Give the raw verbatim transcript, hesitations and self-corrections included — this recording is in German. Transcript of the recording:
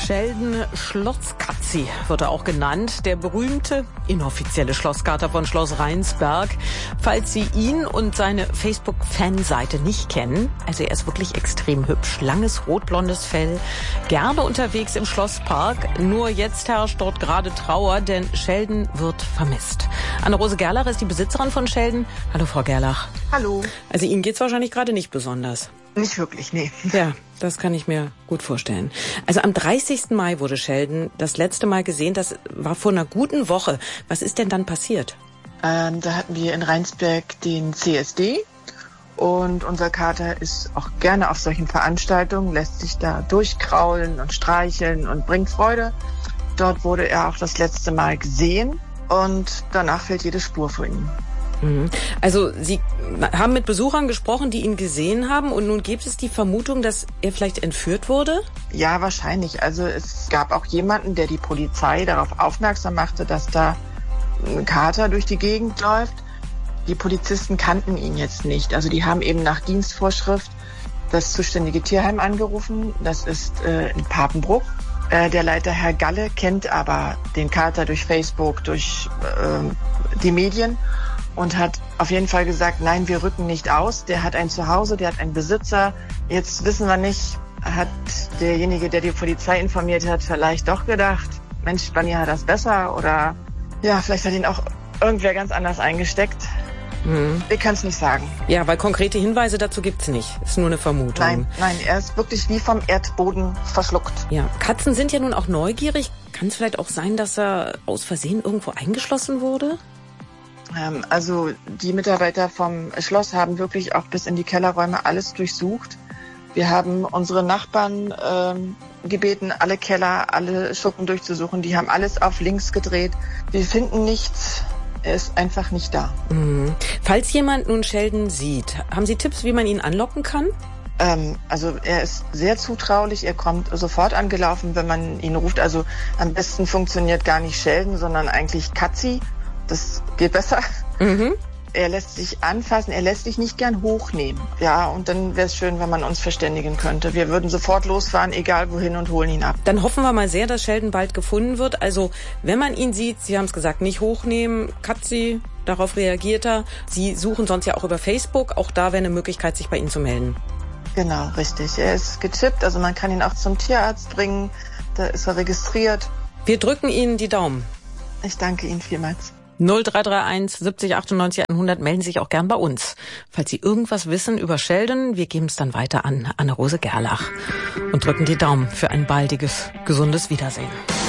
Sheldon Schloss-Katzi wird er auch genannt, der berühmte inoffizielle Schlosskater von Schloss Rheinsberg. Falls Sie ihn und seine Facebook-Fanseite nicht kennen, also er ist wirklich extrem hübsch, langes rotblondes Fell, gerne unterwegs im Schlosspark. Nur jetzt herrscht dort gerade Trauer, denn Sheldon wird vermisst. Anne-Rose Gerlach ist die Besitzerin von Sheldon. Hallo, Frau Gerlach. Hallo. Also Ihnen geht's wahrscheinlich gerade nicht besonders. Nicht wirklich, nee. Ja, das kann ich mir gut vorstellen. Also am dreißigsten Mai wurde Sheldon das letzte Mal gesehen. Das war vor einer guten Woche. Was ist denn dann passiert? Ähm, da hatten wir in Rheinsberg den C S D. Und unser Kater ist auch gerne auf solchen Veranstaltungen, lässt sich da durchkraulen und streicheln und bringt Freude. Dort wurde er auch das letzte Mal gesehen und danach fällt jede Spur von ihm. Also Sie haben mit Besuchern gesprochen, die ihn gesehen haben, und nun gibt es die Vermutung, dass er vielleicht entführt wurde? Ja, wahrscheinlich. Also es gab auch jemanden, der die Polizei darauf aufmerksam machte, dass da ein Kater durch die Gegend läuft. Die Polizisten kannten ihn jetzt nicht. Also die haben eben nach Dienstvorschrift das zuständige Tierheim angerufen. Das ist äh, in Papenbruck. Äh, der Leiter Herr Galle kennt aber den Kater durch Facebook, durch äh, die Medien. Und hat auf jeden Fall gesagt, nein, wir rücken nicht aus. Der hat ein Zuhause, der hat einen Besitzer. Jetzt wissen wir nicht, hat derjenige, der die Polizei informiert hat, vielleicht doch gedacht, Mensch, Spanier hat das besser. Oder ja, vielleicht hat ihn auch irgendwer ganz anders eingesteckt. Hm. Wir können es nicht sagen. Ja, weil konkrete Hinweise dazu gibt's nicht. Ist nur eine Vermutung. Nein, nein, er ist wirklich wie vom Erdboden verschluckt. Ja, Katzen sind ja nun auch neugierig. Kann es vielleicht auch sein, dass er aus Versehen irgendwo eingeschlossen wurde? Also die Mitarbeiter vom Schloss haben wirklich auch bis in die Kellerräume alles durchsucht. Wir haben unsere Nachbarn ähm, gebeten, alle Keller, alle Schuppen durchzusuchen. Die haben alles auf links gedreht. Wir finden nichts. Er ist einfach nicht da. Mhm. Falls jemand nun Sheldon sieht, haben Sie Tipps, wie man ihn anlocken kann? Ähm, also er ist sehr zutraulich. Er kommt sofort angelaufen, wenn man ihn ruft. Also am besten funktioniert gar nicht Sheldon, sondern eigentlich Katzi. Das geht besser. Mhm. Er lässt sich anfassen, er lässt sich nicht gern hochnehmen. Ja, und dann wäre es schön, wenn man uns verständigen könnte. Wir würden sofort losfahren, egal wohin, und holen ihn ab. Dann hoffen wir mal sehr, dass Sheldon bald gefunden wird. Also, wenn man ihn sieht, Sie haben es gesagt, nicht hochnehmen. Katzi, darauf reagiert er. Sie suchen sonst ja auch über Facebook. Auch da wäre eine Möglichkeit, sich bei Ihnen zu melden. Genau, richtig. Er ist gechippt, also man kann ihn auch zum Tierarzt bringen. Da ist er registriert. Wir drücken Ihnen die Daumen. Ich danke Ihnen vielmals. null drei drei eins siebzig achtundneunzig hundert, melden Sie sich auch gern bei uns. Falls Sie irgendwas wissen über Sheldon, wir geben es dann weiter an Anne-Rose Gerlach und drücken die Daumen für ein baldiges, gesundes Wiedersehen.